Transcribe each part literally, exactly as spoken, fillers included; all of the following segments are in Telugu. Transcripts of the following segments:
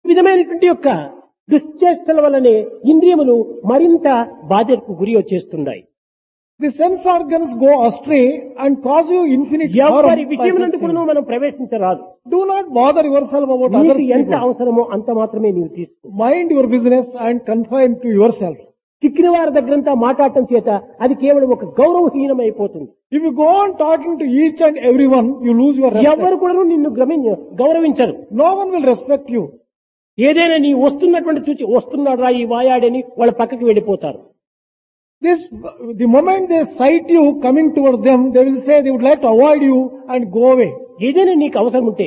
విధమైనటువంటి యొక్క దుశ్చేష్టల వల్లనే ఇంద్రియములు మరింత బాధ్యతకు గురి వచ్చేస్తున్నాయి. The sense organs go astray and cause you infinite harm. ఎవరి by విషయమునందు such కూడా things. మనం ప్రవేశించరాదు. Do not bother yourself about నీకు others. ఎంత people. అవసరమో అంత మాత్రమే నీవు తీసుకో. Mind your business and confine to yourself. చిక్కిన వారి దగ్గరంతా మాట్లాడటం చేత అది కేవలం ఒక గౌరవహీనమైపోతుంది. If you go on talking to each and everyone, you lose your respect. ఎవరు కూడా నిన్ను గమని గౌరవించరు. No one will respect you. ఏదైనా నీ వస్తున్నటువంటి చూచి వస్తున్నాడు రా ఈ వాయాడని వాళ్ళ పక్కకి వెళ్ళిపోతారు. This, the moment they sight you coming towards them, they will say they would like to avoid you and go away. ఏదైనా నీకు అవసరం ఉంటే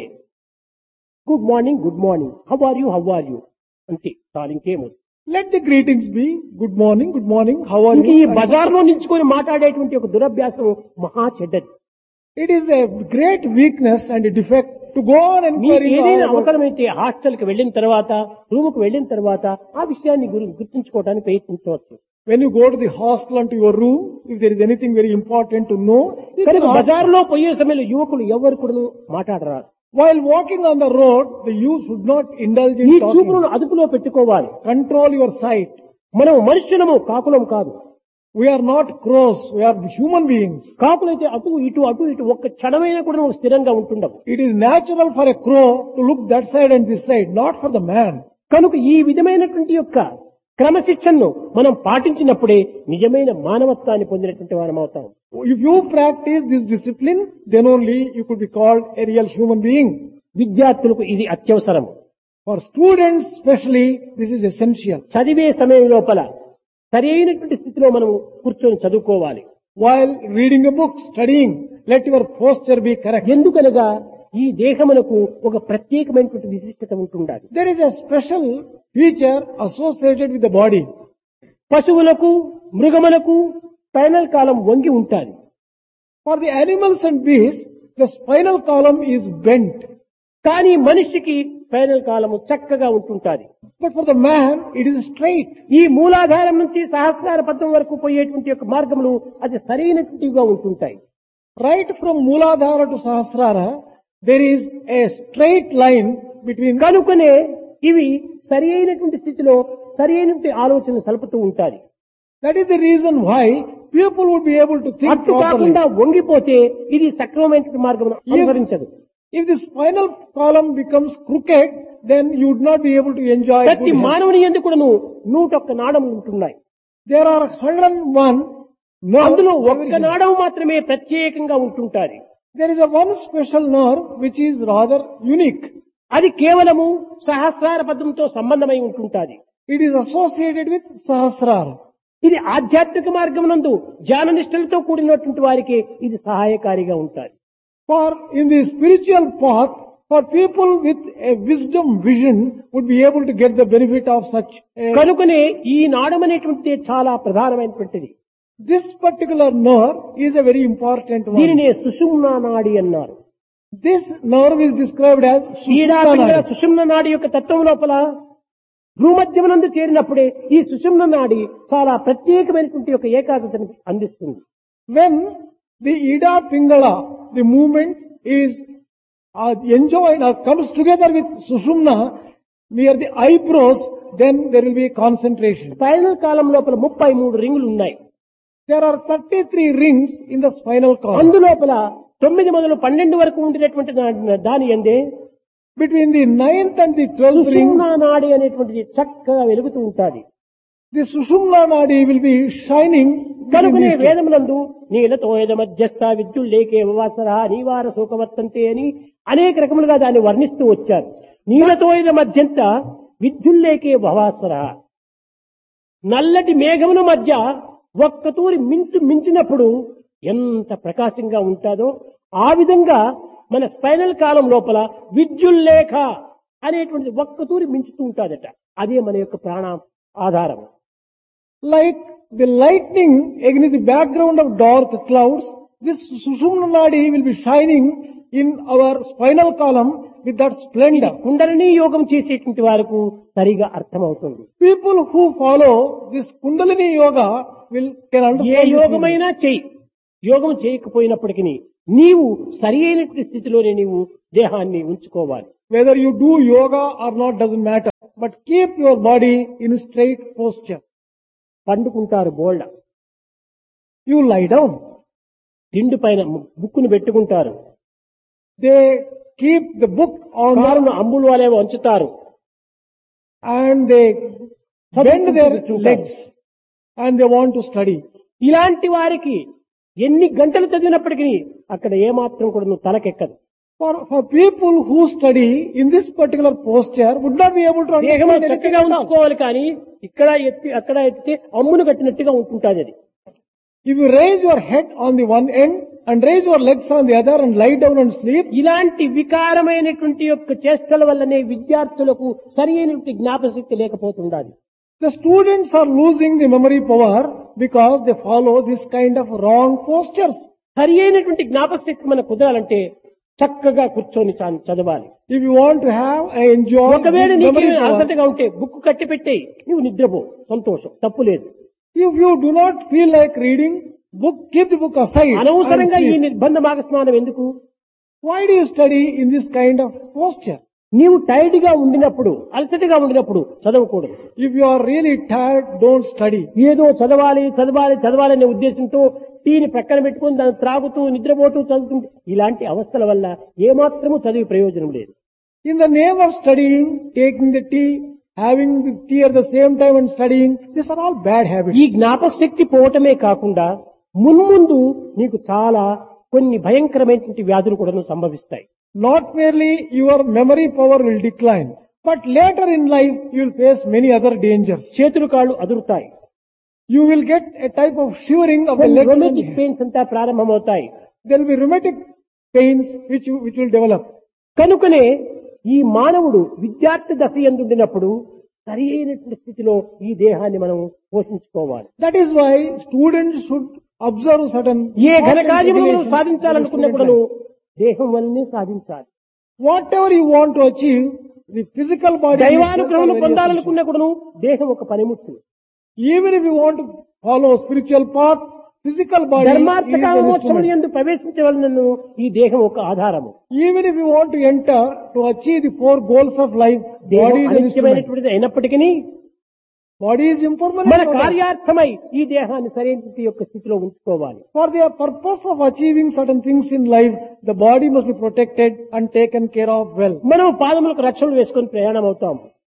good morning good morning how are you how are you అంతే చాలు, ఇంకేమో. Let the greetings be good morning, good morning, how are ఇంక ఈ you? బజార్లో నిల్చుకొని మాట్లాడేటువంటి ఒక దురభ్యాసం మహా చెడ్డది. It is a great weakness and a defect to go on మీకు inquiring ఏదైనా about- అవసరమైతే హాస్టల్ కి వెళ్ళిన తర్వాత రూమ్ కు వెళ్ళిన తర్వాత ఆ విషయాన్ని గురి- గుర్తుంచుకోవడానికి ప్రయత్నించవచ్చు. when you go to the hostel and to your room, if there is anything very important to know, you కానీ can ask. బజార్లో పోయే సమయంలో యువకులు ఎవరు కూడా మాట్లాడరాదు. While walking on the road, the youth should not indulge ఈ in చూపులను talking. అదుపులో పెట్టుకోవాలి. Control your sight. మనం మనుష్యులము, కాకులం కాదు. We are not crows, we are human beings. కాకులైతే అటు ఇటు అటు ఇటు ఒక్క క్షణమైనా కూడా నువ్వు స్థిరంగా ఉంటుండవు. It is natural for a crow to look that side and this side, not for the man. కనుక ఈ విధమైనటువంటి యొక్క క్రమశిక్షణను మనం పాటించినప్పుడే నిజమైన మానవత్వాన్ని పొందినటువంటి వారం అవుతాం. If you practice this discipline, then only you could be called a real human being. విద్యార్థులకు ఇది అత్యవసరం. For students especially, this is essential. చదివే సమయం లోపల సరి అయినటువంటి స్థితిలో మనం కూర్చొని చదువుకోవాలి. While reading a book, studying, let your posture be correct. ఎందుకనగా ఈ దేహమునకు ఒక ప్రత్యేకమైనటువంటి విశిష్టత ఉంటుండాలి. There is a special feature associated with the body. పశువులకు మృగములకు స్పైనల్ కాలం వంగి ఉంటాది. For the animals and beasts, the spinal column is bent. కానీ మనిషికి స్పైనల్ కాలము చక్కగా ఉంటుంటాది. But for the man, it is straight. ఈ మూలాధారం నుంచి సహస్రార పద్మం వరకు పోయేటువంటి యొక్క మార్గములు అది సరైనటువంటివిగా ఉంటుంటాయి. Right from Mooladhara to Sahasrara, there is a straight line between. కనుకనే ఇవి సరి అయినటువంటి స్థితిలో సరి అయినటువంటి ఆలోచన సలుపుతూ ఉంటాయి. That is the reason why people would be able to think అట్టు properly. కాకుండా వంగిపోతే ఇది సక్రమమైనటువంటి మార్గం అనుసరించదు. If the spinal column becomes crooked, then you would not be able to enjoy ప్రతి good health. మానవుని ఎందుకు కూడాను నూటొక్క నాడములు ఉంటున్నాయి. There are one hundred one nerves. అందులో in every ఒక్క human. నాడము మాత్రమే ప్రత్యేకంగా ఉంటుంటాది. There is a one special nerve which is rather unique. అది కేవలము సహస్రార పద్మంతో సంబంధమై ఉంటుంటాది. It is associated with Sahasrara. ఇది ఆధ్యాత్మిక మార్గమునందు జ్ఞాన నిష్ఠలతో కూడినటువంటి వారికి ఇది సహాయకారిగా ఉంటాది. For in the spiritual path, for people with a wisdom vision would be able to get the benefit of such a. కనుకనే ఈ నాడము అనేటువంటిది చాలా ప్రధానమైనటువంటిది. This particular nerve is a very important one. దీనినే సుషుమ్నా నాడి అన్నారు. This nerve is described as ఈడా Sushumna పింగళ nadi. సుషుమ్న నాడి యొక్క తత్వం లోపల భూమధ్యమునందు చేరినప్పుడే ఈ సుషుమ్న నాడి చాలా ప్రత్యేకమైనటువంటి యొక్క ఏకాగ్రతను అందిస్తుంది. When the Ida Pingala, the movement is uh, enjoyed or comes together with Sushumna near the eyebrows, then there will be concentration. Spinal కాలం లోపల ముప్పై మూడు రింగులు ఉన్నాయి. There are thirty-three rings in the spinal column. అందులోపల తొమ్మిది మొదలు పన్నెండు వరకు ఉండేటువంటి దా- దాని అందే Between the ninth and the twelfth ring, సుషుమ్నా నాడి అనేటువంటిది చక్కగా వెలుగుతూ ఉంటాది. the Sushumna nadi will be shining. between కనుకనే these two. వేదములందు నీలతో యద మధ్యస్థ విద్యుల్లేకే వాసర నీవార శోకవర్తంతే అని అనేక రకములుగా దాన్ని వర్ణిస్తూ వచ్చారు. నీలతో యద మధ్యంత విద్యుల్లేకే భవాసర, నల్లటి మేఘముల మధ్య ఒక్కతూరి మించు మించినప్పుడు ఎంత ప్రకాశంగా ఉంటాదో ఆ విధంగా మన స్పైనల్ కాలం లోపల విద్యుల్లేఖ అనేటువంటిది ఒక్కతూరి మించుతూ ఉంటాదట. అదే మన యొక్క ప్రాణ ఆధారం. Like the lightning against the background of dark clouds, this Sushumna nadi will be shining in our spinal column with that splendor. Kundalini యోగం చేసేటువంటి వారికి సరిగా అర్థమవుతుంది. People who follow this Kundalini yoga will can A understand this యోగమైనా చెయ్యి, యోగం చేయకపోయినప్పటికీ నీవు సరి అయినటువంటి స్థితిలోనే నీవు దేహాన్ని ఉంచుకోవాలి. whether you do yoga or not doesn't matter. but keep your body in straight posture. పండుకుంటారు Bolla, You lie down. దిండు పైన బుక్కును పెట్టుకుంటారు, They keep the book on కారును the, అంబులు వలె వంచుతారు, and they bend their legs and they want to study. ఇలాంటి వారికి ఎన్ని గంటలు చదివినప్పటికీ అక్కడ ఏమాత్రం కూడా నువ్వు తలకెక్కదు. For, for people who study in this particular posture would not be able to దేహం understand anything చక్కగా at all. ఉంచుకోవాలి, కానీ ఇక్కడ ఎత్తి అక్కడ ఎత్తితే అమ్మును కట్టినట్టుగా ఉంటుంటుంది అది. If you raise your head on the one end and raise your legs on the other and lie down and sleep, ఇలాంటి వికారమైనటువంటి యొక్క చేష్టల వల్లనే విద్యార్థులకు సరి అయినటువంటి జ్ఞాపశక్తి లేకపోతుండాలి. the students are losing the memory power because they follow this kind of wrong postures. సరి అయినటువంటి జ్ఞాపశక్తి మనకు కుదరాలంటే చక్కగా కూర్చొని చా- చదవాలి. If you want to have a enjoy ఒకవేళ this నీకు memory power, అలసటగా ఉంటే బుక్ కట్టి పెట్టేయి, నువ్వు నిద్రపో, సంతోషం, తప్పు లేదు. if you do not feel like reading book, keep the book aside. and అనవసరంగా ఈ sleep. నిర్బంధ భాగస్నానం ఎందుకు? Why do you study in this kind of posture? నీవు టైర్డ్ గా ఉండినప్పుడు, అలసటగా ఉండినప్పుడు చదవకూడదు. If you are really tired, don't study. ఏదో చదవాలి చదవాలి చదవాలి అనే ఉద్దేశంతో టీని ప్రక్కన పెట్టుకుని దాన్ని త్రాగుతూ నిద్రపోతూ చదువుతుంటే ఇలాంటి అవస్థల వల్ల ఏమాత్రము చదివి ప్రయోజనం లేదు. In the name of studying, taking the tea, having the tea at the same time and studying, these are all bad habits. ఈ జ్ఞాపక శక్తి పోవటమే కాకుండా మున్ముందు నీకు చాలా కొన్ని భయంకరమైనటువంటి వ్యాధులు కూడా సంభవిస్తాయి. Not merely your memory power will decline, but later in life you will face many other dangers. చేతులు కాళ్ళు అదురుతాయి, You will get a type of shivering of the legs. and రొమాటిక్ hands. Pains అంతా ప్రారంభమవుతాయి. There will be rheumatic pains which you, which will develop. కనుకనే ఈ మానవుడు విద్యార్థి దశ ఎందుండినప్పుడు సరి అయినటువంటి స్థితిలో ఈ దేహాన్ని మనం పోషించుకోవాలి. That is why students should observe certain ఏ ఘన important కార్యములను regulations in the సాధించాలనుకున్నప్పుడు student life. దేహం వల్లనే సాధించాలి. Whatever you want to achieve, the physical body. దైవానుగ్రహం is very పొందాలనుకున్నప్పుడు దేహం ఒక పనిముట్టు. essential. Even if you want to follow spiritual path, physical body is ధర్మార్థకామ an మోక్షములు instrument. యందు ప్రవేశించవలనను ఈ దేహం ఒక ఆధారము. Even if you want to enter to achieve the four goals of life, దేహం body is an instrument. అనిత్యమైనటువంటిది అయినప్పటికీ Body is impermanent. మన organ. కార్యార్థమై ఈ దేహాన్ని సరైన యొక్క స్థితిలో ఉంచుకోవాలి. For the purpose of achieving certain things in life, the body must be protected and taken care of well. మనం పాదములకు రక్షణలు వేసుకొని ప్రయాణం అవుతాం.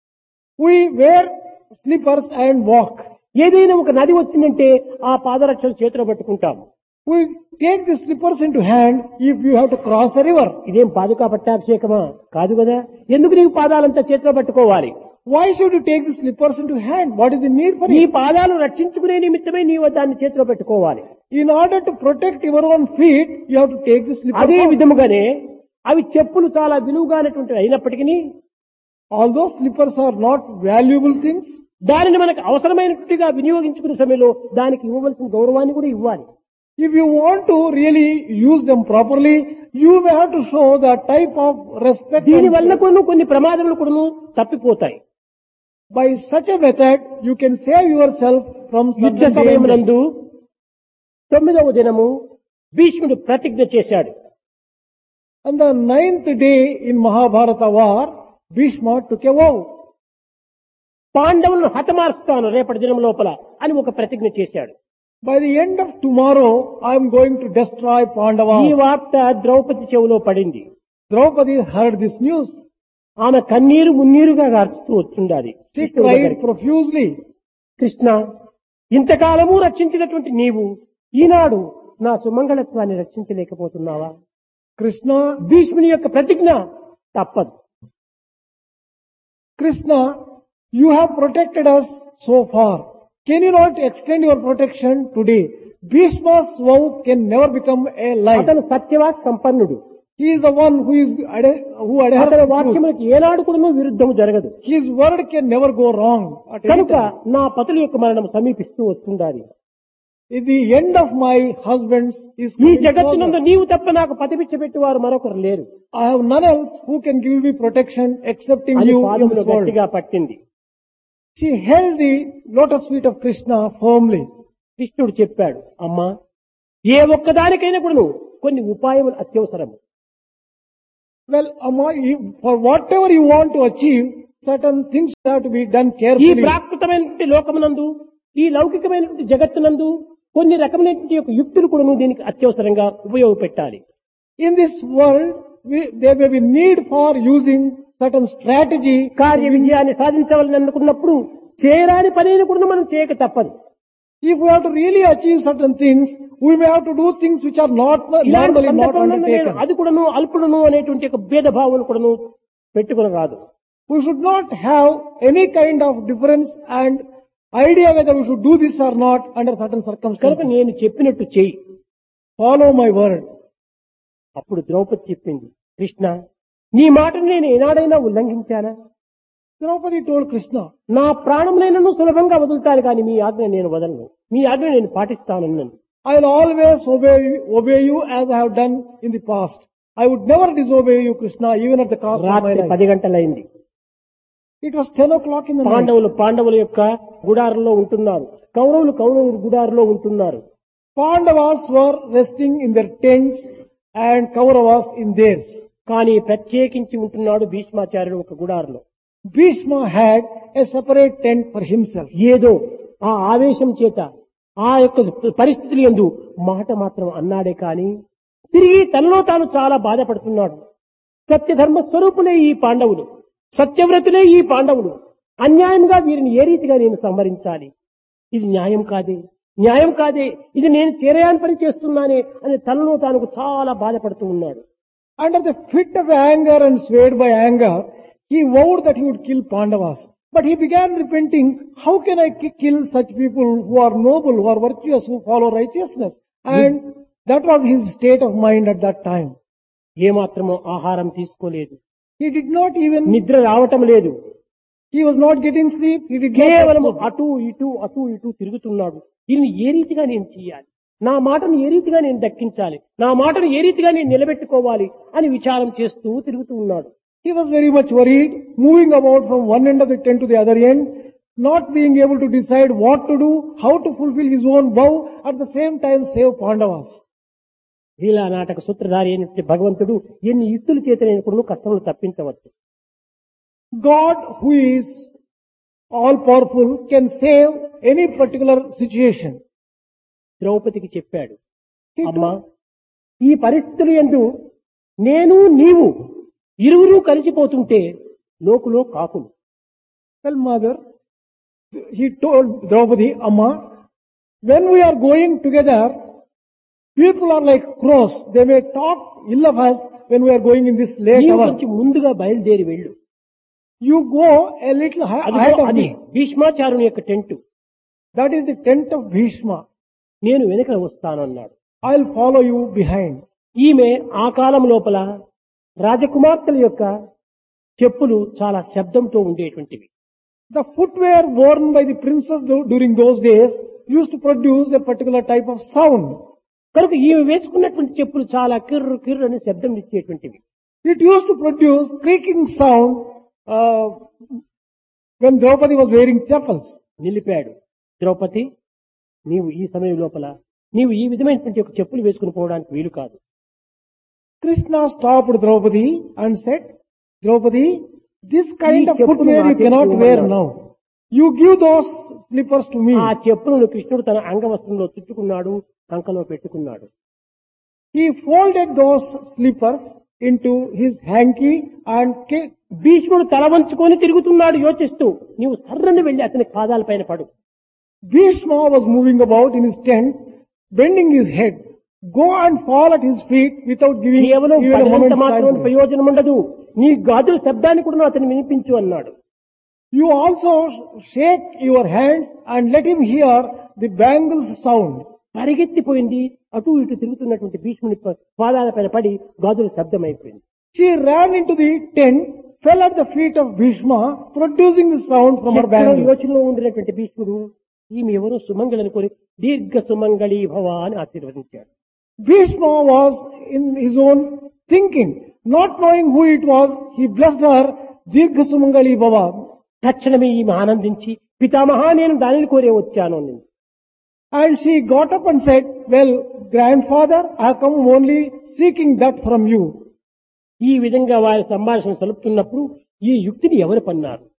We wear slippers and walk. ఏదైనా ఒక నది వచ్చిందంటే ఆ పాదరక్షలు చేతిలో పట్టుకుంటాం. We take the slippers into hand if you have to cross a river. ఇదేం పాదుకా పట్టాభిషేకమా? కాదు కదా. ఎందుకు నీకు పాదాలంతా చేతిలో పట్టుకోవాలి? Why should you take the slippers into hand? What is the need for నీ it? పాదాలు రక్షించుకునే నిమిత్తమే నీవు దాన్ని చేతిలో పెట్టుకోవాలి. In order to protect your own feet, you have to take the slippers అదే out. విధముగానే అవి చెప్పులు చాలా విలువగానటువంటి అయినప్పటికీ Although slippers are not valuable things, దానిని మనకు అవసరమైనట్టుగా వినియోగించుకునే సమయంలో దానికి ఇవ్వవలసిన గౌరవాన్ని కూడా ఇవ్వాలి. if you want to really use them properly, you may have to show the type of respect. దీని and- వల్ల కూడా కొన్ని ప్రమాదములు కూడా తప్పిపోతాయి. By such a method, you can save yourself from యుద్ధ certain సమయం dangers. నందు తొమ్మిదవ దినము భీష్ముడు ప్రతిజ్ఞ చేశాడు. On the ninth day in Mahabharata war, Bhishma took a vow. పాండవులను హతమార్చుతాను రేపటి దినం లోపల అని ఒక ప్రతిజ్ఞ చేశాడు. By the end of tomorrow, I am going to destroy ఈ Pandavas. వార్త ద్రౌపది చెవిలో పడింది. Draupadi heard this news. ఆమె కన్నీరు మున్నీరుగా గార్చుతూ వచ్చిండాలి. She cried profusely. కృష్ణ, ఇంతకాలము రక్షించినటువంటి నీవు ఈనాడు నా సుమంగళత్వాన్ని రక్షించలేకపోతున్నావా? Krishna, భీష్ముని యొక్క ప్రతిజ్ఞ తప్పదు. Krishna, you have protected us so far. Can you not extend your protection today? Bhishma's vow can never become a lie. అతను సత్యవాక్ సంపన్నుడు. He is the one who is ade- who adheres అతని to truth. వాక్యములకు ఏనాడు కూడా విరుద్ధము జరగదు. His word can never go wrong. At any కనుక time. నా పతుల యొక్క మరణం సమీపిస్తూ వస్తుండాలి. If the end of my husband's is ఈ coming జగత్తునందు closer, నీవు తప్ప నాకు పతిపిచ్చ పెట్టువారు మరొకరు లేరు I have none else who can give me protection excepting అని you in పాదములు this world. గట్టిగా పట్టింది. She held the lotus feet of Krishna firmly. కృష్ణుడు చెప్పాడు, అమ్మా, ఏ ఒక్కదానికైనా కూడా కొన్ని ఉపాయములు అత్యవసరము. Well, Amma, you- for whatever you want to achieve, certain things have to be done ఈ carefully. ప్రాకృతమైనటువంటి లోకమునందు ఈ లౌకికమైనటువంటి జగత్తునందు కొన్ని రకమైనటువంటి యొక్క యుక్తులు కూడా దీనికి అత్యవసరంగా ఉపయోగపెట్టాలి. In this world, we, there may be need for using certain strategy. కార్య విజయాన్ని సాధించవాలని అనుకున్నప్పుడు చేయరాని పనిని కూడా మనం చేయక తప్పదు. If we have to really achieve certain things, we may have to do things which are not ఇలాంటి normally not సందర్భంలో నేను undertaken. అది కూడాను అల్పుడును అనేటువంటి ఒక భేదభావం కూడాను పెట్టుకుని రాదు. We should not have any kind of difference and idea whether we should do this or not under certain కనుక circumstances. నేను చెప్పినట్టు చెయ్యి. Follow my word. అప్పుడు ద్రౌపది చెప్పింది, కృష్ణ నీ మాటను నేను ఏనాడైనా ఉల్లంఘించానా? Draupadi told Krishna, నా ప్రాణములైనను సులభంగా వదులుతాను కానీ మీ ఆజ్ఞ నేను వదలను, మీ ఆజ్ఞ నేను పాటిస్తానన్నాను. I will always obey you, obey you as I have done in the past. I would never disobey you, Krishna, even at the cost of my రాత్రి life. పది గంటలైంది. It was ten o'clock in the night. పాండవులు పాండవుల యొక్క గుడారంలో ఉంటున్నారు, కౌరవులు కౌరవుల గుడారంలో ఉంటున్నారు. Pandavas were resting in their tents and Kauravas in theirs. కానీ ప్రత్యేకించి ఉంటున్నాడు భీష్మాచార్యుడు ఒక గుడారంలో. Bhishma had a separate tent for himself. ఏదో ఆ ఆవేశం చేత ఆ యొక్క పరిస్థితులు యందు మాట మాత్రం అన్నాడే కానీ తిరిగి తనలో తాను చాలా బాధపడుతున్నాడు. సత్యధర్మ స్వరూపులే ఈ పాండవులు, సత్యవ్రతులే ఈ పాండవులు, అన్యాయంగా వీరిని ఏ రీతిగా నేను సంహరించాలి? ఇది న్యాయం కాదే, న్యాయం కాదే, ఇది నేను చేరయాని పని చేస్తున్నానే అని తనలో తాను చాలా బాధపడుతూ ఉన్నాడు. Under the fit of anger and swayed by anger, he vowed that he would kill Pandavas. But he began repenting, how can I ki- kill such people who are noble, who are virtuous, who follow righteousness? And that was his state of mind at that time. ఏమాత్రమో ఆహారం తీసుకోలేదు, He did not even, నిద్ర రావటం లేదు, he was not getting sleep, he did not కేవలం have food. అటు ఇటు అటు ఇటు తిరుగుతున్నాడు. దీన్ని ఏ రీతిగా నేను చేయాలి, నా మాటను ఏ రీతిగా నేను దక్కించాలి, నా మాటను ఏ రీతిగా నేను నిలబెట్టుకోవాలి అని విచారం చేస్తూ తిరుగుతూ ఉన్నాడు. He was very much worried, moving about from one end of the tent to the other end, not being able to decide what to do, how to fulfill his own vow, at the same time save Pandavas. లీలా నాటక సూత్రధారి అయినటువంటి భగవంతుడు ఎన్ని యుక్తుల చేత నేను కూడా కష్టములు తప్పించవచ్చు. God, who is all powerful, can save any particular situation. ద్రౌపదికి చెప్పాడు, He అమ్మా told, ఈ పరిస్థితులు యందు నేను నీవు ఇరువురు కలిసిపోతుంటే లోకులో కాకులు. Well, mother, he told Draupadi, Amma, when we are going together, people are like crows. They may talk ill of us when we are going in this late నీవు hour. కొంచెం ముందుగా బయలుదేరి వెళ్ళు. You go a little hi- అదిగో ahead of అది me. భీష్మాచారుని యొక్క tent, That is the tent of Bhishma. నేను వెనుక వస్తానన్నాడు. I'll follow you behind. ఈమె ఆ కాలం లోపల రాజకుమార్తెల యొక్క చెప్పులు చాలా శబ్దంతో ఉండేటువంటివి. The footwear worn by the princess du- during those days used to produce a particular type of sound. కనుక ఈమె వేసుకున్నటువంటి చెప్పులు చాలా కిర్రు కిర్రు అనే శబ్దం ఇచ్చేటువంటివి. It used to produce creaking sound uh, when Draupadi was wearing chappals. నిలిపాడు. Draupadi, నీవు ఈ సమయం లోపల నీవు ఈ విధమైనటువంటి ఒక చెప్పులు వేసుకుని పోవడానికి వీలు కాదు. Krishna stopped Draupadi and said, Draupadi, this kind ఈ of చెప్పులు footwear నా you cannot చెప్పులు wear అన్నాడు. now. You give those slippers to me. ఆ చెప్పులను కృష్ణుడు తన అంగవస్త్రంలో చుట్టుకున్నాడు, కంకలో పెట్టుకున్నాడు. He folded those slippers into his hanky and ca- భీష్ముడు తల వంచుకొని తిరుగుతున్నాడు యోచిస్తూ, నీవు సర్రని వెళ్లి అతని పాదాల పైన పడు. Bhishma was moving about in his tent, bending his head. Go and fall at his feet without giving కేవలం even a పడినంత moment's మాత్రం time. ప్రయోజనం ఉండదు, నీ గాజుల శబ్దాన్ని కూడా అతను వినిపించు అన్నాడు. You also shake your hands and let him hear the bangles sound. పరిగెత్తిపోయింది, అటు ఇటు తిరుగుతున్నటువంటి భీష్ముని ప- పాదాల పైన పడి గాజుల శబ్దం అయిపోయింది. She ran into the tent, fell at the feet of Bhishma, producing the sound from her ఎక్కడో bangles. యోచనలో ఉండినటువంటి భీష్ముడు ఈమె ఎవరో సుమంగళి అనుకొని దీర్ఘ సుమంగళి భవ అని ఆశీర్వదించాడు. Bhishma was in his own thinking, not knowing who it was, he blessed her, Dirgha Sumangali Bhava. తక్షణమే ఈమె ఆనందించి, పితామహా నేను దానిని కోరే వచ్చాను అన్నది. And she got up and said, well, grandfather, I have come only seeking that from you. ఈ విధంగా వారి సంభాషణ సలుపుతున్నప్పుడు ఈ యుక్తిని ఎవరు పన్నారు?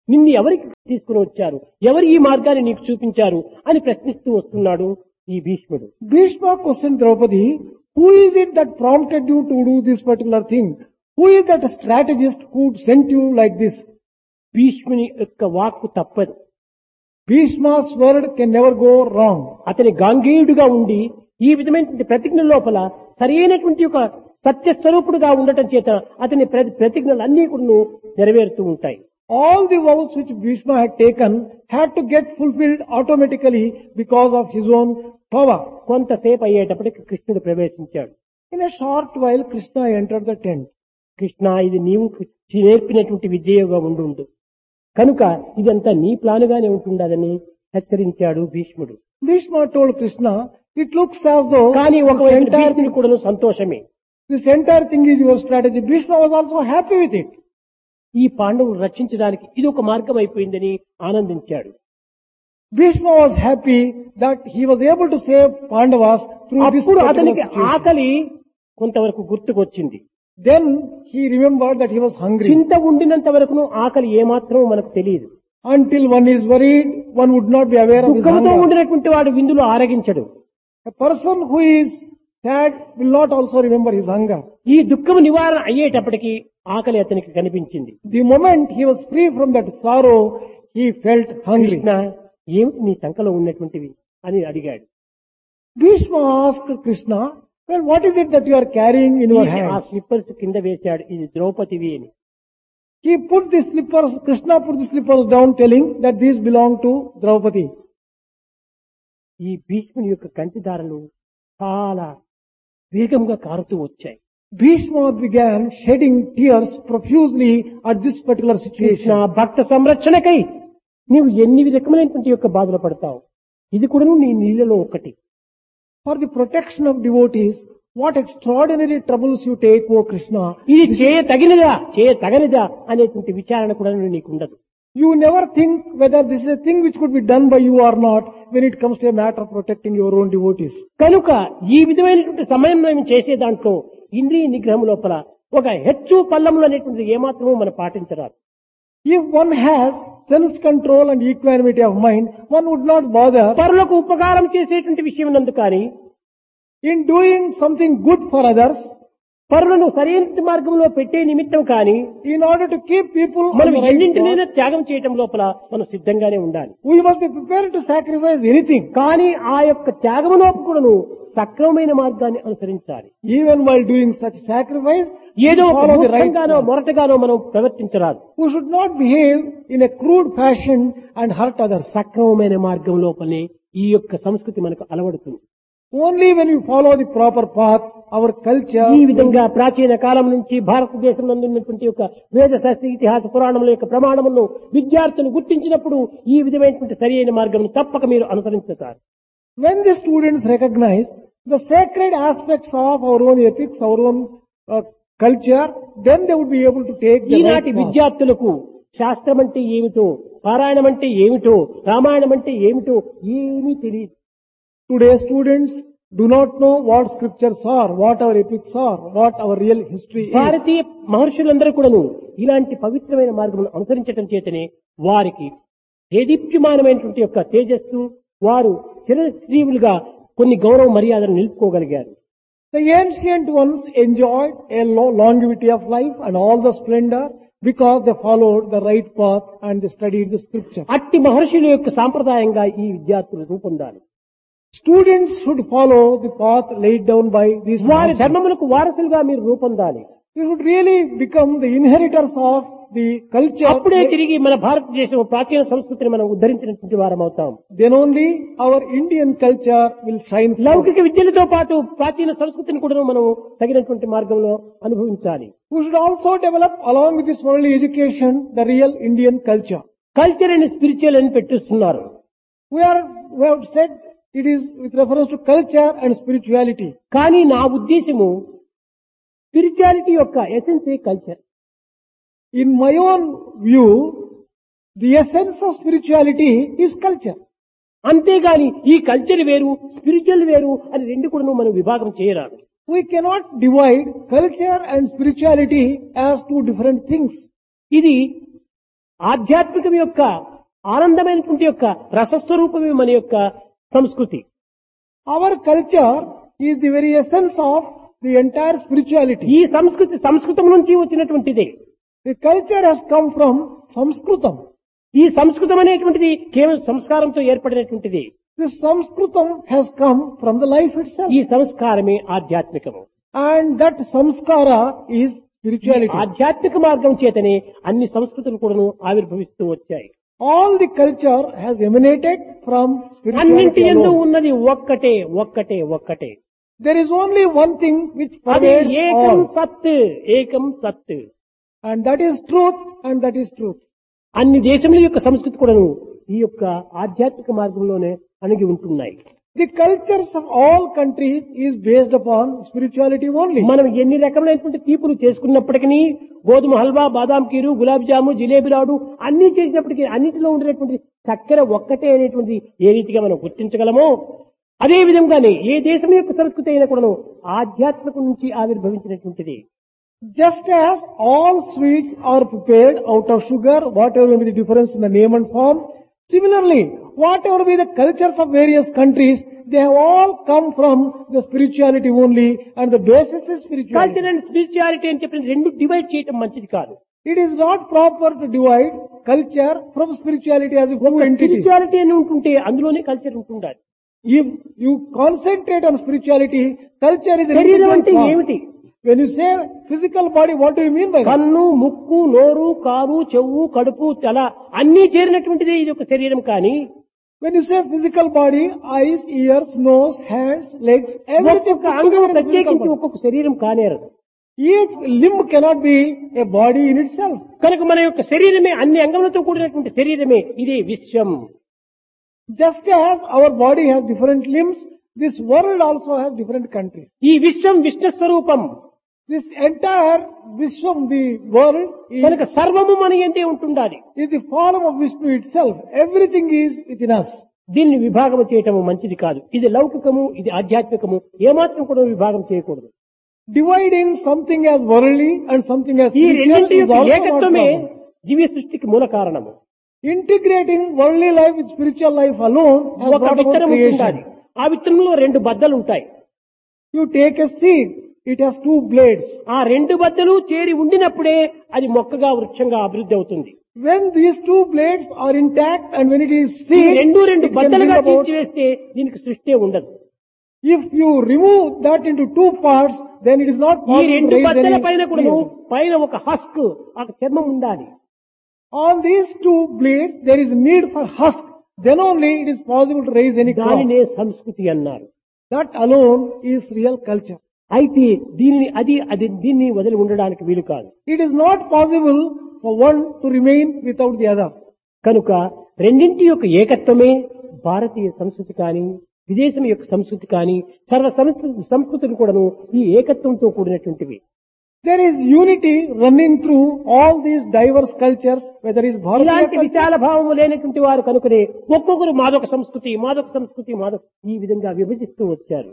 నిన్ను ఎవరికి తీసుకుని వచ్చారు, ఎవరు ఈ మార్గాన్ని నీకు చూపించారు అని ప్రశ్నిస్తూ వస్తున్నాడు ఈ భీష్ముడు. Bhishma questioned Draupadi, who is it that prompted you to do this particular thing? Who is that strategist who sent you like this? భీష్ముని యొక్క వాక్కు తప్పదు. Bhishma's word can never go wrong. అతని గాంగేయుడుగా ఉండి ఈ విధమైనటువంటి ప్రతిజ్ఞ లోపల సరైనటువంటి ఒక సత్యస్వరూపుడుగా ఉండటం చేత అతని ప్రతి ప్రతిజ్ఞలు అన్ని కూడా నెరవేరుతూ ఉంటాయి. All the vows which Bhishma had taken had to get fulfilled automatically because of his own power. కొంతసేపు అయ్యేటప్పటికి కృష్ణుడు ప్రవేశించాడు. In a short while, Krishna entered the tent. Krishna, ఇది నీవు నేర్పినటువంటి విద్యగా ఉండు, కనుక ఇదంతా నీ ప్లానుగానే ఉంటుండదని హెచ్చరించాడు భీష్ముడు. Bhishma told Krishna, it looks as though కానీ this ఒకవైపు entire, భీష్ముడు కూడా సంతోషమే. this entire thing is your strategy. Bhishma was also happy with it. ఈ పాండవులు రక్షించడానికి ఇది ఒక మార్గం అయిపోయిందని ఆనందించాడు. Bhishma was happy that he was able to save Pandavas through this అప్పుడు particular అతనికి situation. ఆకలి కొంతవరకు గుర్తుకొచ్చింది. Then he remembered that he was hungry. చింత ఉండినంత వరకును ఆకలి ఏమాత్రం మనకు తెలియదు. Until one is worried, one would not be aware of his దుఃఖంతో hunger. ఉండినటువంటి వాడు విందులో ఆరగించడు. A person who is sad will not also remember his hunger. ఈ దుఃఖం నివారణ అయ్యేటప్పటికి ఆకలి అతనికి కనిపించింది. The moment he was free from that sorrow, he felt hungry. Krishna, ఏమిటి నీ సంకలో ఉన్నటువంటివి అని అడిగాడు. Bhishma asked Krishna, well, what is it that you are carrying in your ఆ hands? స్లిప్పర్స్ కింద వేశాడు, ఇది ద్రౌపదివి అని. He put the slippers, Krishna put the slippers down telling that these belong to Draupadi. ఈ భీష్ముని యొక్క కంటిదారులు చాలా వేగంగా కారుతూ వచ్చాయి. Bhishma began shedding tears profusely at this particular Krishna, situation. భక్త సంరక్షణకై నీవు ఎన్ని రకమైనటువంటి యొక్క బాధలు పడతావు, ఇది కూడా నీ నీళ్ళలో ఒకటి. For the protection of devotees, what extraordinary troubles you take, O Krishna. ఇది చేయ తగినదా చేయ తగనిదా అనేటువంటి విచారణ కూడా నీకు ఉండదు. You never think whether this is a thing which could be done by you or not when it comes to a matter of protecting your own devotees. కనుక ఈ విధమైనటువంటి సమయం మేము చేసే దాంట్లో ఇంద్రియ నిగ్రహం లోపల ఒక హెచ్చు పల్లములు అనేటువంటిది ఏమాత్రమూ మనం పాటించరాదు. If one has sense control and equanimity of mind, one would not bother పరులకు ఉపకారం చేసేటువంటి విషయం నందు కానీ in doing something good for others పరులను సరైన మార్గంలో పెట్టే నిమిత్తం కానీ in order to keep people on మనం the right ఎన్నింటినైనా path. త్యాగం చేయటం లోపల మనం సిద్ధంగానే ఉండాలి. We must be prepared to sacrifice anything. కానీ ఆ యొక్క త్యాగములోపు కూడాను సక్రమమైన మార్గాన్ని అనుసరించాలి. Even while doing such sacrifice, ఏదో ఒక follow the right మూర్ఖంగానో path. మొరటగానో మనం ప్రవర్తించరాదు. We should not behave in a crude fashion and hurt others. సక్రమమైన మార్గం లోపలనే ఈ యొక్క సంస్కృతి మనకు అలవడుతుంది. Only when you follow the proper path, our culture, ఈ విధంగా ప్రాచీన కాలం నుంచి భారతదేశం నందు ఉన్నటువంటి యొక్క వేద శాస్త్ర ఇతిహాస పురాణముల యొక్క ప్రమాణములను విద్యార్థులు గుర్తించినప్పుడు ఈ విధమైనటువంటి సరి అయిన మార్గం తప్పక మీరు అనుసరించుతారు. when the students recognize the sacred aspects of our own ethics, our own uh, culture, then they would be able to take the right ఈనాటి path. విద్యార్థులకు శాస్త్రం అంటే ఏమిటో, పారాయణం అంటే ఏమిటో, రామాయణం అంటే ఏమిటో ఏమీ తెలియదు. Today students do not know what scriptures are, what our epics are, what our real history is. భారతీయ మహర్షులందరూ కూడాను ఇలాంటి పవిత్రమైన మార్గమును అనుసరించడం చేతనే వారికి దేదీప్యమానమైనటువంటి యొక్క తేజస్సు, వారు చిరస్త్రీవులుగా కొన్ని గౌరవ మర్యాదలు నిలుపుకోగలిగారు. The ancient ones enjoyed a lo- longevity of life and all the splendor because they followed the right path and they studied the scriptures. అట్టి మహర్షుల యొక్క సాంప్రదాయంగా ఈ విద్యార్థులు రూపొందాలి. Students should follow the path laid down by these వారి masters. ధర్మములకు వారసులుగా మీరు రూపొందాలి. You should really become the inheritors of the culture. అప్పుడే తిరిగి మన భారతదేశం ప్రాచీన సంస్కృతిని మనం ఉద్ధరించినటువంటి వారం అవుతాం. Then only our Indian culture will shine forth. లౌకిక విద్యలతో పాటు ప్రాచీన సంస్కృతిని కూడా మనం తగినటువంటి మార్గంలో అనుభవించాలి. We should also develop along with this worldly education the real Indian culture. Culture and spiritual అని పెట్టిస్తున్నారు. We are, we have said it is with reference to culture and spirituality. కానీ నా ఉద్దేశము స్పిరిచువాలిటీ యొక్క essence culture. In my own view, the essence of spirituality is culture. అంతేగాని ఈ కల్చర్ వేరు స్పిరిచువల్ వేరు అని రెండు కూడా మనం విభాగం చేయరాదు. We cannot divide culture and spirituality as two different things. ఇది ఆధ్యాత్మికం యొక్క ఆనందమైనటువంటి యొక్క రసస్వరూపమే మన యొక్క సంస్కృతి. Our culture is the very essence of the entire spirituality. ఈ సంస్కృతి సంస్కృతం నుంచి వచ్చినటువంటిదే. The culture has come from Sanskritam. ఈ సంస్కృతం అనేటువంటిది కేవలం సంస్కారంతో ఏర్పడినటువంటిది. This Sanskritam has come from the life itself. ఈ సంస్కారమే ఆధ్యాత్మికము. And that samskara is spirituality. ఆధ్యాత్మిక మార్గం చేతనే అన్ని సంస్కృతులు కూడాను ఆవిర్భవిస్తూ వచ్చాయి. All the culture has emanated from అన్నింటి spirituality యందు alone. ఉన్నది ఒక్కటే ఒక్కటే ఒక్కటే. There is only one thing which అది pervades ఏకం all. సత్ ఏకం సత్. And that is truth and that is truth. అన్ని దేశముల యొక్క సంస్కృతి కూడాను ఈ యొక్క ఆధ్యాత్మిక మార్గంలోనే అణిగి ఉంటున్నాయి. The cultures of all countries is based upon spirituality only. మనం ఎన్ని రకములైనటువంటి తీపులు చేసుకున్నప్పటికీ గోధుమ హల్వా, బాదాం కీరు, గులాబ్ జాము, జిలేబీ లాడు అన్ని చేసినప్పటికీ అన్నిటిలో ఉండేటువంటి చక్కెర ఒక్కటే అనేటువంటి ఏ రీతిగా మనం గుర్తించగలమో అదే విధంగానే ఏ దేశం యొక్క సంస్కృతి అయినా కూడాను ఆధ్యాత్మికం నుంచి ఆవిర్భవించినటువంటిది. Just as all sweets are prepared out of sugar, whatever may be the difference in the name and form, similarly, whatever be the cultures of various countries, they have all come from the spirituality only, and the basis is spirituality. Culture and spirituality అని చెప్పిన రెండు డివైడ్ చేయటం మంచిది కాదు. It is not proper to divide culture from spirituality as a two entities. Spirituality అని ఉంటుంటే అందులోనే కల్చర్ ఉంటుండాలి. If you concentrate on spirituality, culture is a శరీరం different అంటే form. ఏమిటి? When you say physical body, what do you mean by that? కన్ను, ముక్కు, నోరు, కారు, చెవు, కడుపు, తల అన్ని చేరినటువంటిదే ఇది ఒక శరీరం. కానీ When you say physical body, eyes, ears, nose, hands, legs, everything ఒక్కొక్క put అంగం together in physical ప్రత్యేకించి body. ఒక్కొక్క శరీరం కానేరదు. Each limb cannot be a body in itself. కనుక మన యొక్క శరీరమే అన్ని అంగములతో కూడినటువంటి శరీరమే ఇదే విశ్వం. Just as our body has different limbs, this world also has different countries. ఈ విశ్వం విష్ణు స్వరూపం. This entire Vishwam, the world, is, కనుక సర్వము మన యందే ఉంటుండాలి. is the form of Vishnu itself. Everything is within us. దీన్ని విభాగం చేయటము మంచిది కాదు. ఇది లౌకికము, ఇది ఆధ్యాత్మికము. ఏమాత్రం కూడా విభాగం చేయకూడదు. Dividing something as worldly and something as ఈ spiritual రెండింటి is యొక్క also not ఏకత్వమే proper. దివ్య సృష్టికి మూల కారణము. Integrating worldly life with spiritual life alone has ఒక brought about విత్తనం ఉంటుండాలి. creation. ఆ విత్తనంలో రెండు బద్దలు ఉంటాయి. You take a seed, it has two blades. ఆ రెండు బద్దలు చేరి ఉండినప్పుడే అది మొక్కగా వృక్షంగా అభివృద్ధి అవుతుంది. When these two blades are intact and when it is ఈ seed, రెండు రెండు it can బద్దలుగా bring about, తీసివేస్తే దీనికి సృష్టి ఉండదు. if you remove that into two parts, then it is not ఈ possible to రెండు raise బద్దల any పైన కూడా seed. పైన ఒక హస్క్, ఒక చర్మం ఉండాలి. On these two blades, there is need for husk. Then only it is possible to raise any crop. దానినే సంస్కృతి అన్నారు. That alone is real culture. అయితే దీనిని అది అది దీన్ని వదిలి ఉండడానికి వీలు కాదు. It is not possible for one to remain without the other. కనుక రెండింటి యొక్క ఏకత్వమే భారతీయ సంస్కృతి కానీ విదేశం యొక్క సంస్కృతి కానీ సర్వ సంస్కృతి సంస్కృతులు కూడాను ఈ ఏకత్వంతో కూడినటువంటివి. There is unity running through all these diverse cultures, whether it is Bharatiya ఇలాంటి culture. విశాల భావము లేనటువంటి వారు కనుకనే ఒక్కొక్కరు మాదొక సంస్కృతి మాదొక సంస్కృతి మాదొక ఈ విధంగా విభజిస్తూ వచ్చారు.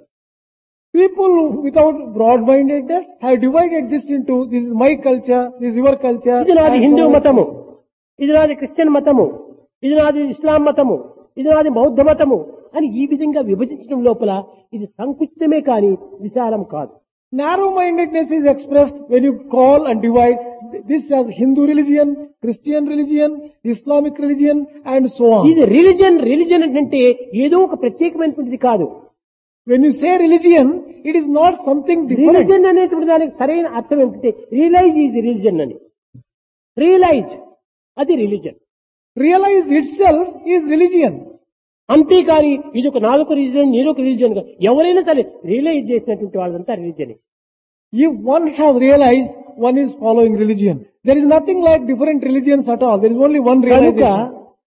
People without broad-mindedness have divided this into, this is my culture, this is your culture. ఇది నాది and హిందూ so on. మతము, ఇది నాది క్రిస్టియన్ మతము, ఇది నాది ఇస్లాం మతము, ఇది నాది బౌద్ధ మతము అని ఈ విధంగా విభజించడం లోపల ఇది సంకుచితమే కానీ విశాలం కాదు. Narrow-mindedness is expressed when you call and divide this as Hindu religion, Christian religion, Islamic religion, and so on. ఇది రిలిజన్ రిలిజన్ అంటే ఏదో ఒక ప్రత్యేకమైనటువంటిది కాదు. When you say religion, it is not something different. Religion అనేటువంటి దానికి సరైన అర్థం ఏంటంటే రియలైజ్ ఈజ్ రిలిజన్ అని. రియలైజ్ అది religion. Realize itself is religion. అంతేకాని ఇది ఒక నాలుగు రిలిజన్ నీరొక రిలిజన్ ఎవరైనా సరే రియలైజ్ చేసినటువంటి వాళ్ళంతా religion. If one has realized, one is following religion. There is nothing like different religions at all. There is only one కనుక realization.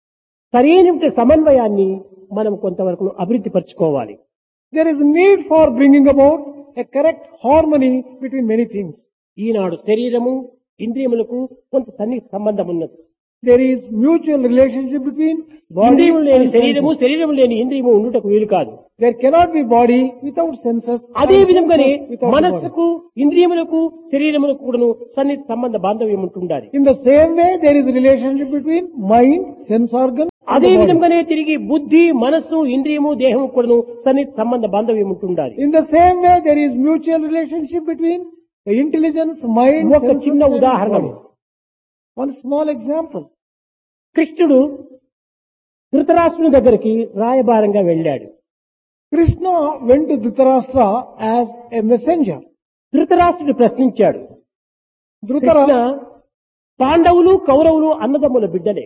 సరైన సమన్వయాన్ని మనం కొంతవరకు అభివృద్ధి పరచుకోవాలి. There is need for bringing about a correct harmony between many things. ఈనాడు శరీరము ఇంద్రియములకు కొంత సన్నిహిత సంబంధం ఉన్నది. there is mutual relationship between body ఇంద్రియములు లేని and శరీరము, senses. శరీరము లేని ఇంద్రియము ఉండుటకు వీలు కాదు. There cannot be body without senses. అదే and విధంగానే senses without the body. మనస్సుకు, ఇంద్రియములకు, శరీరములకు కూడాను సన్నిహిత సంబంధ బాంధవ్యం ఉంటుండాలి. In the same way, there is a relationship between mind, sense organ, and అదే the body. విధంగానే తిరిగి బుద్ధి, మనస్సు, ఇంద్రియము, దేహము కూడాను సన్నిహిత సంబంధ బాంధవ్యం ఉంటుండాలి. In the same way, there is mutual relationship between the intelligence, mind, ఒక senses, చిన్న and ఉదాహరణము. body. One small example. కృష్ణుడు ధృతరాష్ట్రుని దగ్గరికి రాయబారంగా వెళ్ళాడు. Krishna went to Dhritarashtra as a messenger. ధృతరాష్ట్రుడు ప్రశ్నించాడు, కృష్ణ, Dhritarashtra, పాండవులు కౌరవులు అన్నదమ్ముల బిడ్డలే.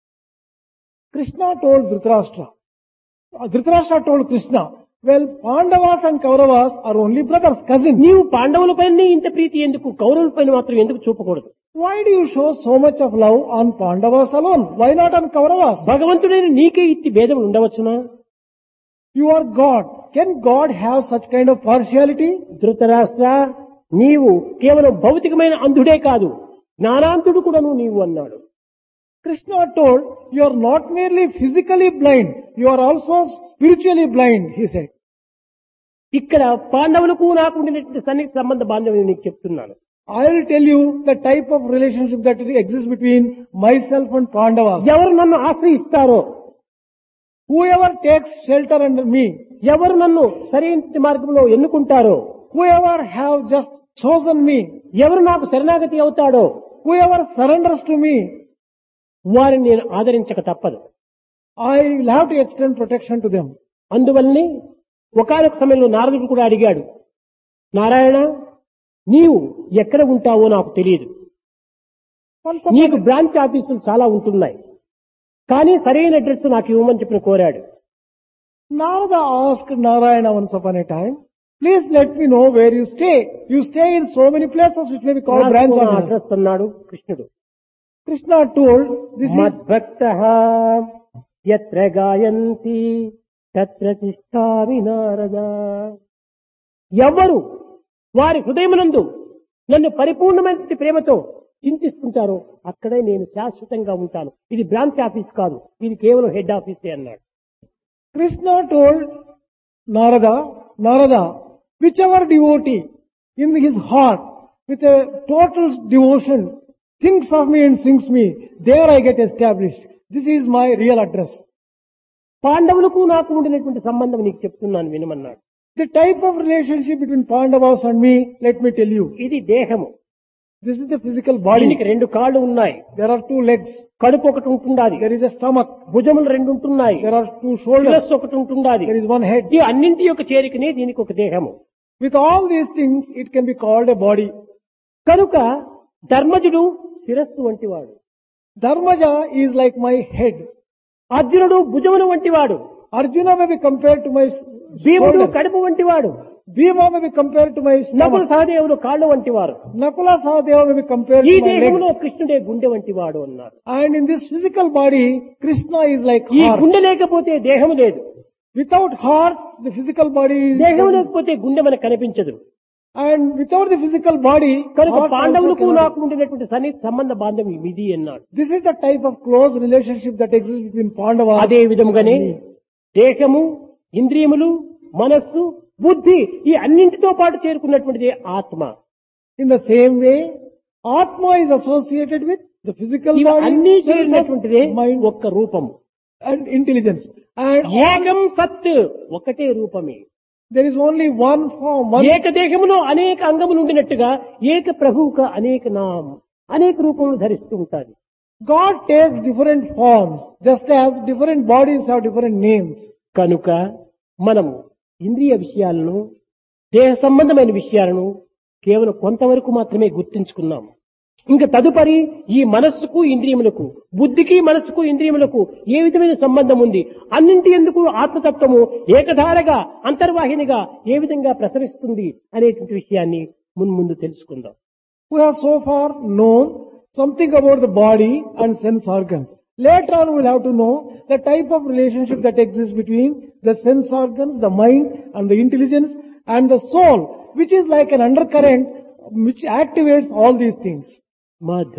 Krishna told Dhritarashtra. Uh, Dhritarashtra told Krishna, well, Pandavas and Kauravas are only brothers, cousins. నీవు పాండవులపైనే ఇంత ప్రీతి ఎందుకు, కౌరవులపైన మాత్రం ఎందుకు చూపకూడదు? Why do you show so much of love on Pandavas alone? Why not on Kauravas? భగవంతుడైన నీకే ఇట్టి భేదములు ఉండవచ్చునా? You are God. Can God have such kind of partiality? Dhritarashtra, నీవు కేవలం భౌతికమైన అంధుడే కాదు, జ్ఞానాంధుడు కూడాను నీవు అన్నాడు. Krishna told, you are not merely physically blind, you are also spiritually blind, he said. ఇక్కడ పాండవులకు నాకు ఉండినటువంటి సన్నిహిత సంబంధ బాంధవ్యం నీకు చెప్తున్నాను. I will tell you the type of relationship that exists between myself and Pandavas. ఎవరు నన్ను ఆశ్రయిస్తారో, Whoever takes shelter under me, ఎవరు నన్ను సరైన మార్గంలో ఎన్నుకుంటారో, whoever have just chosen me, ఎవరు నాకు శరణాగతి అవుతాడో, whoever surrenders to me, వారిని నేను ఆదరించక తప్పదు. I will have to extend protection to them. అందువల్లనే ఒకానొక సమయంలో నారదుడు కూడా అడిగాడు, నారాయణ, నీవు ఎక్కడ ఉంటావో నాకు తెలియదు. Once upon నీకు బ్రాంచ్ ఆఫీసులు చాలా ఉంటున్నాయి, కానీ సరైన అడ్రస్ నాకు ఇవ్వమని చెప్పిన కోరాడు. Narada asked Narayana once upon a time, please let me know where you stay. You stay in so many places which may be called branch రాసుకో నా offices. అడ్రస్ అన్నాడు కృష్ణుడు. Krishna told, this is మద్భక్తః యత్ర గాయంతి తత్ర తిష్ఠామి నారద. ఎవరు వారి హృదయమునందు నన్ను పరిపూర్ణమైన ప్రేమతో చింతిస్తుంటారో అక్కడే నేను శాశ్వతంగా ఉంటాను. ఇది బ్రాంచ్ ఆఫీస్ కాదు, ఇది కేవలం హెడ్ ఆఫీసే అన్నాడు. Krishna told Narada, Narada, whichever devotee in his heart with a total devotion thinks of me and sings me, there I get established. This is my real address. పాండవులకు నాకు ఉండినటువంటి సంబంధం నీకు చెప్తున్నాను వినమన్నాడు. The type of relationship between Pandavas and me, let me tell you. ఇది దేహము. This is the physical body. దీనికి రెండు కాళ్ళు ఉన్నాయి, There are two legs. కడుపు ఒకటి ఉంటుండాలి, There is a stomach. భుజములు రెండు ఉంటున్నాయి, There are two shoulders. శిరస్సు ఒకటి ఉంటుండాలి. There is one head. ఈ అన్నింటి యొక్క చేరికనే దీనికి ఒక దేహము. With all these things, it can be called a body. కనుక ధర్మజుడు శిరస్సు వంటివాడు, Dharmaja is like my head. అర్జునుడు భుజములు వంటివాడు, Arjuna may be compared to my s- భీముడు shoulders. కడుపు వంటివాడు, Bhima may be compared to my Nakula stomach. సహదేవులు కాళ్ళు వంటివారు. Nakula Sahadeva may be compared ఈ to my దేహంలో legs. కృష్ణుడే గుండె వంటివాడు అన్నారు. And in this physical body, Krishna is like ఈ heart. గుండె లేకపోతే దేహం లేదు, Without heart, the physical body is... దేహం లేకపోతే గుండె మనకు కనిపించదు. And without the physical body, కనుక heart also పాండవులకు cannot- నాకు ఉండినటువంటి సన్నిహిత సంబంధ బాంధవ్యం ఇది అన్నాడు. This is the type of close relationship that exists between Pandavas. అదే విధముగానే దేహము, ఇంద్రియములు, మనస్సు, బుద్ధి ఈ అన్నింటితో పాటు చేరుకున్నటువంటిది ఆత్మ. In the same way, Atma is associated with the physical ఇవి body, అన్ని senses, చేరినటువంటిదే mind, ఒక్క రూపము. and intelligence. And ఏకం సత్, ఒకటే రూపమే. there is only one form, one. ఏక దేహములో అనేక అంగములు ఉండినట్టుగా ఏక ప్రభువుక అనేక నామం, అనేక రూపములు ధరిస్తూ ఉంటారు. God takes different forms, just as different bodies have different names. కనుక మనము ఇంద్రియ విషయాలను, దేహ సంబంధమైన విషయాలను కేవలం కొంతవరకు మాత్రమే గుర్తించుకున్నాం. ఇంకా తదుపరి ఈ మనస్సుకు ఇంద్రియములకు, బుద్ధికి మనస్సుకు ఇంద్రియములకు ఏ విధమైన సంబంధం ఉంది, అన్నింటి ఎందుకు ఆత్మతత్వము ఏకధారగా అంతర్వాహినిగా ఏ విధంగా ప్రసరిస్తుంది అనేటువంటి విషయాన్ని మున్ముందు తెలుసుకుందాం. We have so far known something about the body and sense organs. Later on we'll have to know the type of relationship that exists between the sense organs, the mind and the intelligence and the soul, which is like an undercurrent which activates all these things. Madhu